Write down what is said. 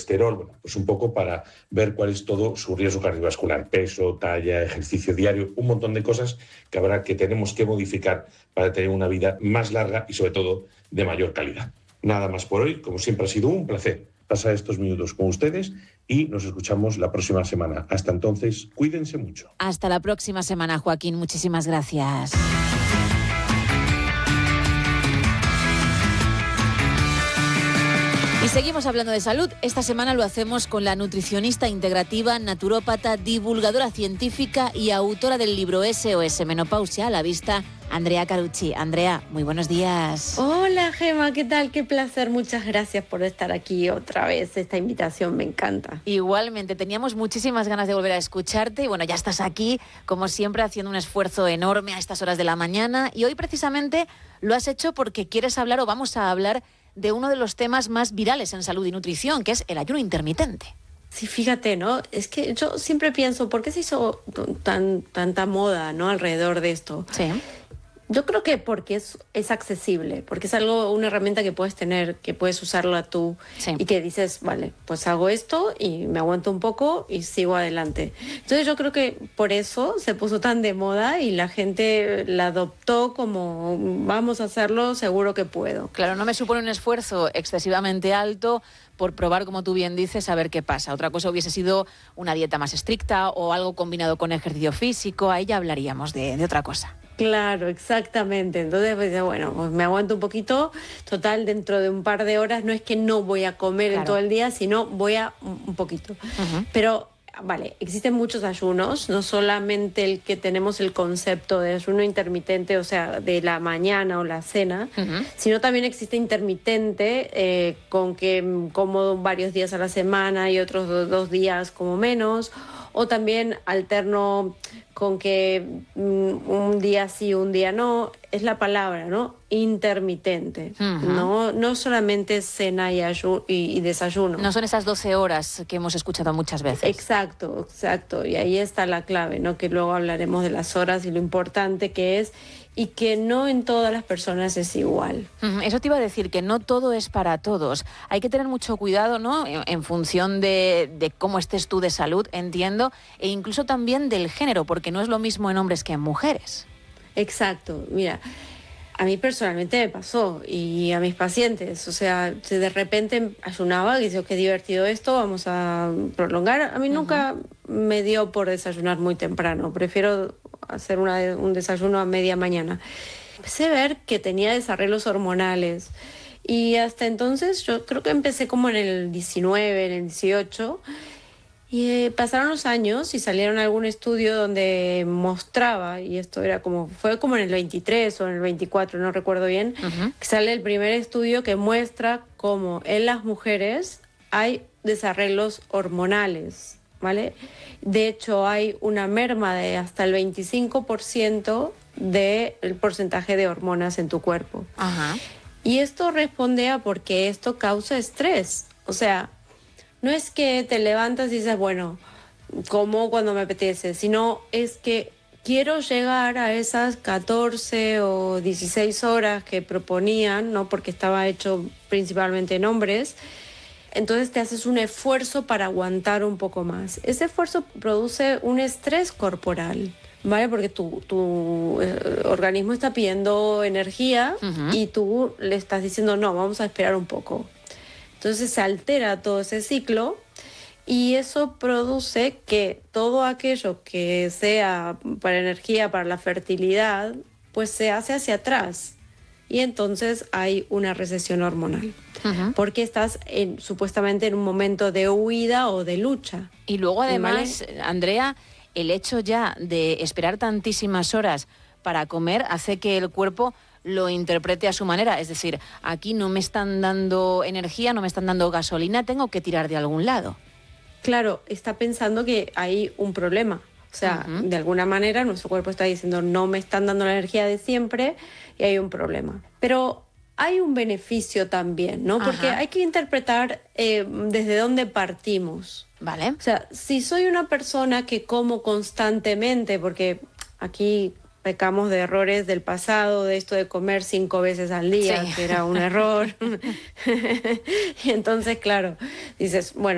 colesterol, bueno, pues un poco para ver cuál es todo su riesgo cardiovascular, peso, talla, ejercicio diario, un montón de cosas que tenemos que modificar para tener una vida más larga y sobre todo de mayor calidad. Nada más por hoy, como siempre ha sido un placer pasar estos minutos con ustedes y nos escuchamos la próxima semana. Hasta entonces, cuídense mucho. Hasta la próxima semana, Joaquín. Muchísimas gracias. Y seguimos hablando de salud. Esta semana lo hacemos con la nutricionista integrativa, naturópata, divulgadora científica y autora del libro SOS Menopausia a la vista, Andrea Carucci. Andrea, muy buenos días. Hola, Gemma, ¿qué tal? Qué placer. Muchas gracias por estar aquí otra vez. Esta invitación me encanta. Igualmente, teníamos muchísimas ganas de volver a escucharte y bueno, ya estás aquí, como siempre, haciendo un esfuerzo enorme a estas horas de la mañana y hoy precisamente lo has hecho porque quieres hablar o vamos a hablar de uno de los temas más virales en salud y nutrición, que es el ayuno intermitente. Sí, fíjate, ¿no? Es que yo siempre pienso, ¿por qué se hizo tanta moda, ¿no? Alrededor de esto. Sí. Yo creo que porque es accesible, porque es una herramienta que puedes tener, que puedes usarla tú Sí. y que dices, vale, pues hago esto y me aguanto un poco y sigo adelante. Entonces yo creo que por eso se puso tan de moda y la gente la adoptó como vamos a hacerlo, seguro que puedo. Claro, no me supone un esfuerzo excesivamente alto por probar, como tú bien dices, a ver qué pasa. Otra cosa hubiese sido una dieta más estricta o algo combinado con ejercicio físico, ahí ya hablaríamos de otra cosa. Claro, exactamente. Entonces, pues, bueno, pues me aguanto un poquito. Total, dentro de un par de horas no es que no voy a comer en todo el día, sino voy a un poquito. Pero, vale, existen muchos ayunos, no solamente el que tenemos el concepto de ayuno intermitente, o sea, de la mañana o la cena, sino también existe intermitente con que como varios días a la semana y otros dos días como menos, o también alterno con que un día sí, un día no, es la palabra, ¿no? Intermitente. No solamente cena y desayuno. No son esas 12 horas que hemos escuchado muchas veces. Exacto. Y ahí está la clave, ¿no? Que luego hablaremos de las horas y lo importante que es y que no en todas las personas es igual. Eso te iba a decir, que no todo es para todos. Hay que tener mucho cuidado, ¿no? En función de cómo estés tú de salud, entiendo, e incluso también del género, porque no es lo mismo en hombres que en mujeres. Exacto. Mira, a mí personalmente me pasó y a mis pacientes, o sea, de repente ayunaba y decía, qué divertido esto, vamos a prolongar. A mí nunca me dio por desayunar muy temprano, prefiero hacer un desayuno a media mañana. Empecé a ver que tenía desarreglos hormonales y hasta entonces yo creo que empecé como en el 19, en el 18 y pasaron los años y salieron algún estudio donde mostraba, y esto fue como en el 23 o en el 24, no recuerdo bien, que sale el primer estudio que muestra cómo en las mujeres hay desarreglos hormonales, ¿vale? De hecho, hay una merma de hasta el 25% del porcentaje de hormonas en tu cuerpo. Y esto responde a porque esto causa estrés. O sea, no es que te levantas y dices, bueno, como cuando me apetece, sino es que quiero llegar a esas 14 o 16 horas que proponían, ¿no? Porque estaba hecho principalmente en hombres. Entonces te haces un esfuerzo para aguantar un poco más. Ese esfuerzo produce un estrés corporal, ¿vale? Porque tu organismo está pidiendo energía y tú le estás diciendo, no, vamos a esperar un poco. Entonces se altera todo ese ciclo y eso produce que todo aquello que sea para energía, para la fertilidad, pues se hace hacia atrás. Y entonces hay una recesión hormonal. Porque estás supuestamente en un momento de huida o de lucha. Y luego además, ¿vale? Andrea, el hecho ya de esperar tantísimas horas para comer hace que el cuerpo lo interprete a su manera. Es decir, aquí no me están dando energía, no me están dando gasolina, tengo que tirar de algún lado. Claro, está pensando que hay un problema. O sea, de alguna manera nuestro cuerpo está diciendo no me están dando la energía de siempre y hay un problema. Pero hay un beneficio también, ¿no? Porque hay que interpretar desde dónde partimos. Vale. O sea, si soy una persona que como constantemente, porque aquí pecamos de errores del pasado, de esto de comer 5 veces al día, que era un error. Y entonces, claro, dices, bueno,